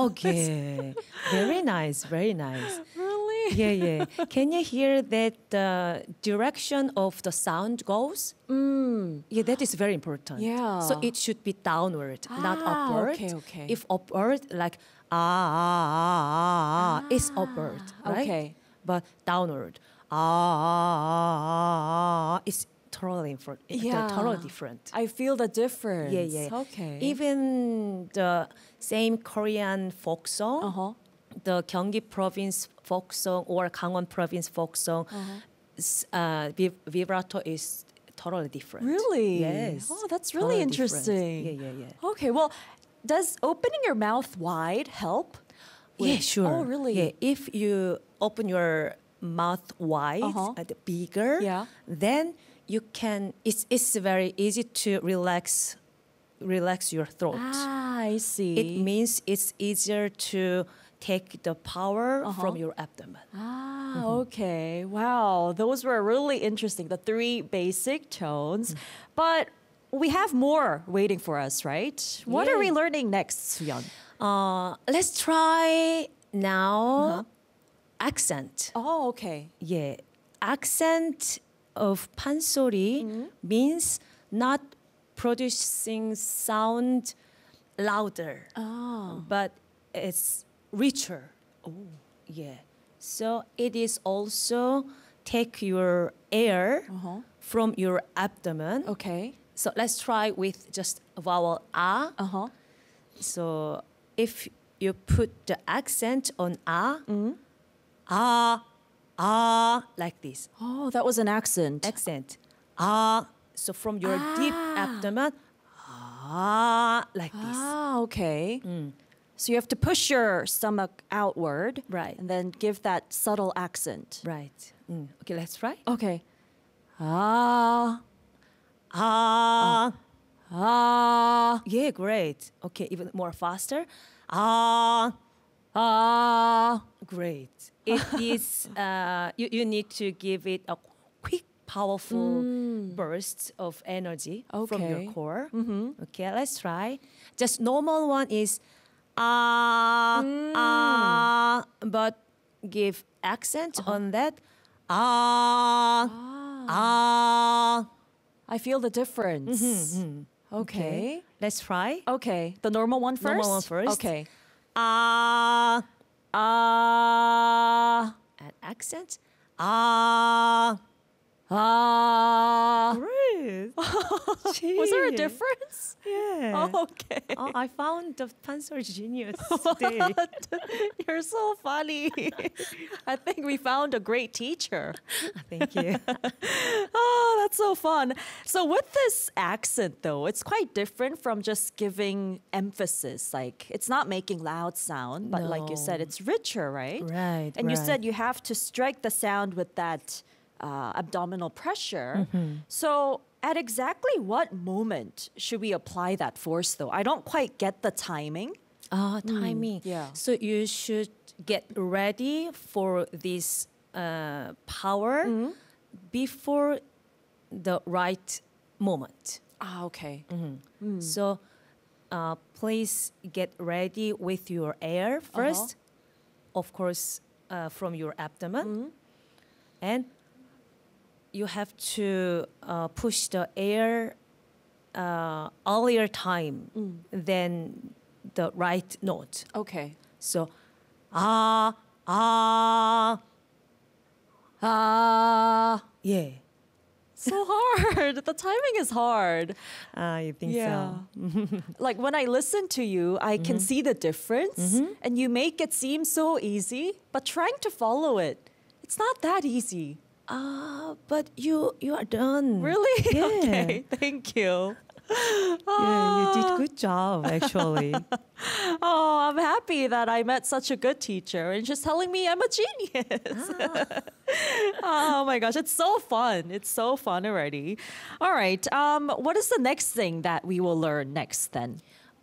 Okay. Very nice. Very nice. Really? Yeah, yeah. Can you hear that the direction of the sound goes? Yeah, that is very important. Yeah. So it should be downward, not upward. okay, okay. If upward, like it's upward, right? okay. But downward, it's totally different. Totally different. I feel the difference. Yeah, yeah. Okay. Even the same Korean folk song, Uh-huh. the Gyeonggi province folk song or Gangwon province folk song, vibrato is totally different. Really? Yes. Oh, that's really Totally different. interesting. Yeah, yeah, yeah. Okay, well, does opening your mouth wide help? Yeah, sure. Oh, really? Yeah, if you open your mouth wide, bigger, Yeah. then you can. It's very easy to relax your throat. I see. It means it's easier to take the power from your abdomen. Okay. Wow. Those were really interesting. The three basic tones. But we have more waiting for us, right? What are we learning next, Suyeon? Let's try now accent. Oh, okay. Yeah, accent of pansori means not producing sound louder, but it's richer. Oh, yeah. So it is also take your air from your abdomen. Okay. So let's try with just vowel a. Uh-huh. So if you put the accent on like this Oh, that was an accent. accent, so from your deep abdomen, like this. Okay. So you have to push your stomach outward. Right. And then give that subtle accent. Right. Okay, let's try. Okay. Ah. Ah. Ah. Yeah, great. Okay, even more faster. Ah. Ah. Great. It is. You need to give it a quick, powerful burst of energy from your Okay. core. Okay, let's try. Just normal one is but give accent on that. I feel the difference. Okay. Let's try. Okay. The normal one first? Normal one first. Okay. Ah. Ah. And accent. Ah. Ah. Great. Was there a difference? Yeah. Oh, okay. Oh, I found the pansori genius today. You're so funny. I think we found a great teacher. Thank you. Oh, that's so fun. So with this accent though, it's quite different from just giving emphasis. Like it's not making loud sound, but like you said, No. it's richer, right? Right, And you right. said you have to strike the sound with that abdominal pressure. So at exactly what moment should we apply that force though? I don't quite get the timing. Timing. yeah. So you should get ready for this power before the right moment. Ah, okay. So please get ready with your air first, of course, from your abdomen. And you have to push the air earlier time than the right note. Okay. So, yeah. So hard. The timing is hard. You think Yeah. so? Like when I listen to you, I can see the difference and you make it seem so easy, but trying to follow it, it's not that easy. But you are done. Really? Yeah. Okay. Thank you. Yeah, you did good job actually. Oh, I'm happy that I met such a good teacher and she's telling me I'm a genius. Oh my gosh, it's so fun. It's so fun already. All right. What is the next thing that we will learn next then?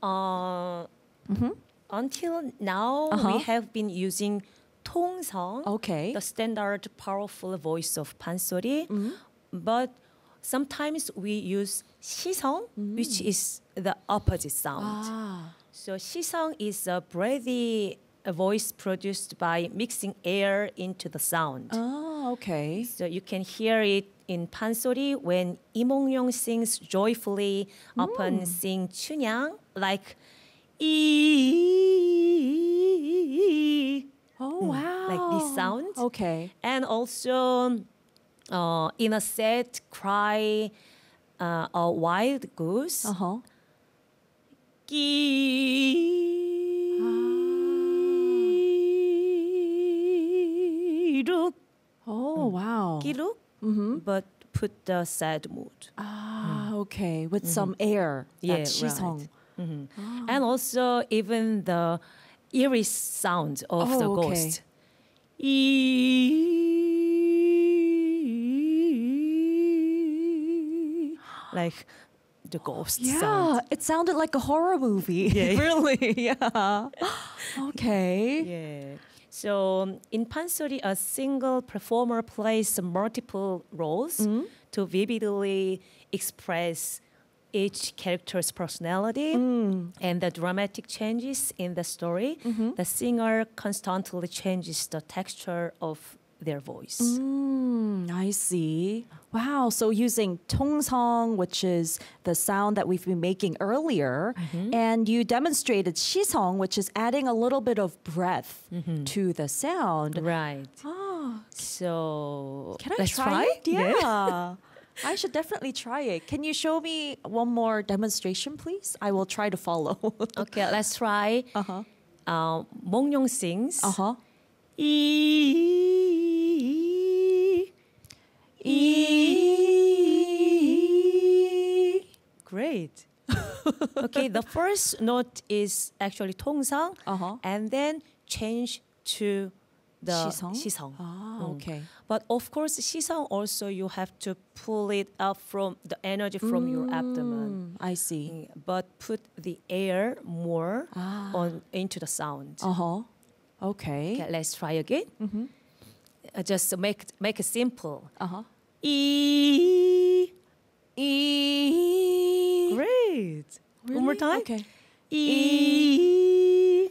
Until now, we have been using 통성, Okay. the standard powerful voice of pansori, but sometimes we use 시성, which is the opposite sound. So 시성 is a breathy voice produced by mixing air into the sound. Oh, okay. So you can hear it in Pansori when Imong sings joyfully upon sing Chunyang, like Oh, wow. like this sound. Okay. And also in a set cry a wild goose. Uh-huh. Kiruk, Oh, wow. kiruk, but put the sad mood. Ah, okay. With some air. Yeah, That's 시성. And also even the eerie sound of the Oh, okay. ghost. Like the ghost Yeah, sound. it sounded like a horror movie. Yeah. Really, yeah. Okay. Yeah. So in Pansori, a single performer plays multiple roles to vividly express each character's personality and the dramatic changes in the story. The singer constantly changes the texture of their voice. I see. Wow. So using 통성, which is the sound that we've been making earlier, and you demonstrated 시성, which is adding a little bit of breath to the sound. Right. Oh, So can I let's try it? Yeah. Yeah. I should definitely try it. Can you show me one more demonstration, please? I will try to follow. Okay, let's try. Mongyong sings. Uh-huh. Great. Okay, the first note is actually 통상, and then change to the 시성? 시성. Ah, okay. But of course, 시성 also you have to pull it up from the energy from your abdomen. I see. But put the air more on into the sound. Uh-huh. Okay. Okay, let's try again. Just to make it simple. Uh-huh. E. E. Great. One more Really? time. Okay. E.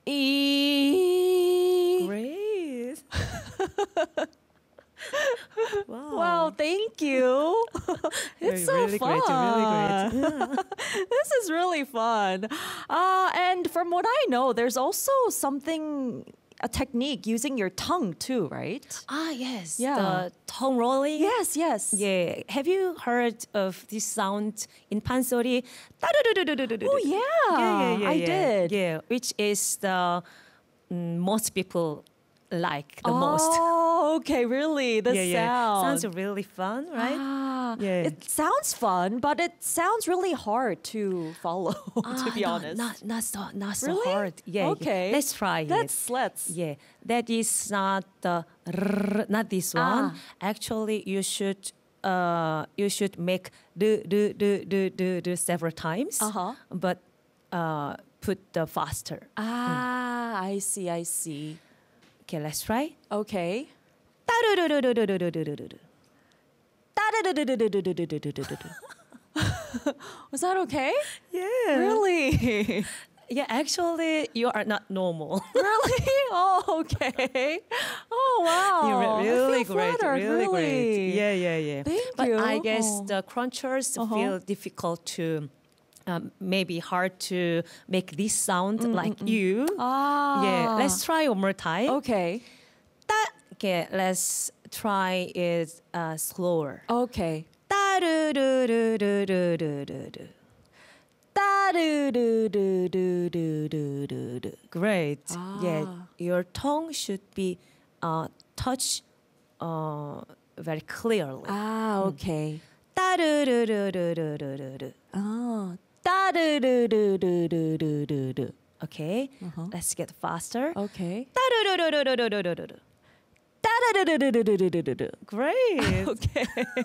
E. Great. Wow. Wow, thank you. It's so really fun. great. Really great. Yeah. This is really fun. And from what I know, there's also a technique using your tongue too, right? Ah, yes. Yeah. The tongue rolling. Yes, yes. Yeah. Have you heard of this sound in Pansori? Oh, yeah. I did. Yeah, which is the most people like the most. Oh, okay, really? The sound. Sounds really fun, right? Ah, Yeah. It sounds fun, but it sounds really hard to follow, to be honest. Not so Really? hard. Yeah. Okay. Let's try it. Let's. Yeah, that is not the not this one. Actually, you should make do several times. But put the faster. I see. Okay, let's try. Okay. Was that okay? Yeah. Really? Yeah, actually, you are not normal. Really? Oh, okay. Oh, wow. You're really I feel great. flattered, Really great. really. Yeah. Thank But you. I guess Oh. the crunchers feel difficult to, maybe hard to make this sound like you. Yeah, let's try one more time. Okay. Okay, let's try it slower. Okay. Great. Yeah, your tongue should be touched very clearly. Okay. Okay, let's get faster. Okay. Great. Okay.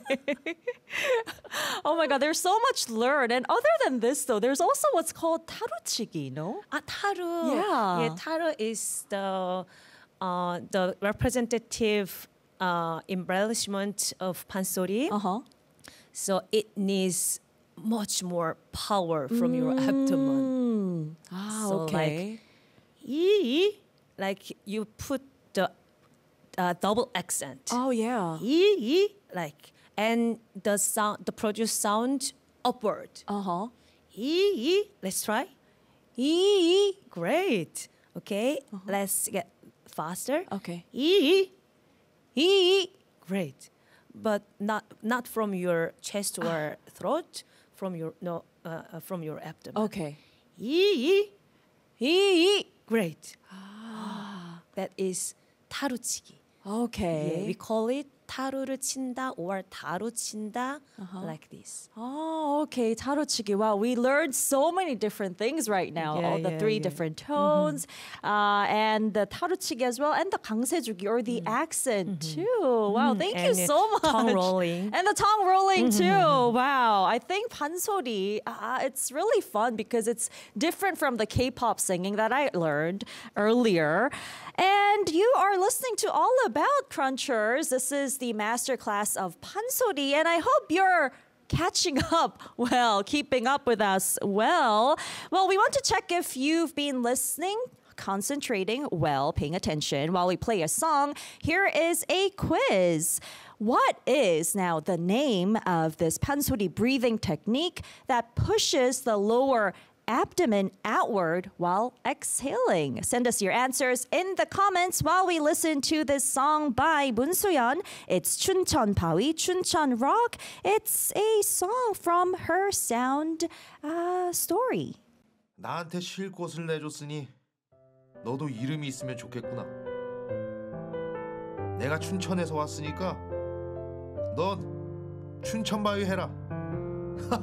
Oh my God, there's so much to learn. And other than this, though, there's also what's called taruchigi, no? 타루. Yeah. 타루 is the representative embellishment of pansori. Uh-huh. So it needs much more power from your abdomen. Ah, So, okay. Like you put the double accent. Oh yeah. Like and the sound, the produce sound upward. Uh-huh. Let's try. Great. Okay, let's get faster. Okay. Great, but not from your chest or throat, from your from your abdomen. Okay. Great. That is 타루치기. Okay. Yeah, we call it 타루를 친다 or 다루친다, like this. Oh, okay. 타로치기. Wow, we learned so many different things right now. Yeah, All the yeah, three yeah. different tones, and the 타로치기 as well, and the 강세주기 or the accent too. Wow, thank you And so much. tongue rolling. And the tongue rolling too. Wow, I think pansori, it's really fun because it's different from the K-pop singing that I learned earlier. And you are listening to All About Crunchers. This is the masterclass of pansori, and I hope you're catching up well, keeping up with us well. Well, we want to check if you've been listening, concentrating well, paying attention while we play a song. Here is a quiz. What is now the name of this pansori breathing technique that pushes the lower abdomen outward while exhaling? Send us your answers in the comments while we listen to this song by Moon So-yeon. It's 춘천 바위, 춘천 rock. It's a song from her sound story. 나한테 쉴 곳을 내줬으니 너도 이름이 있으면 좋겠구나. 내가 춘천에서 왔으니까 넌 춘천바위 해라.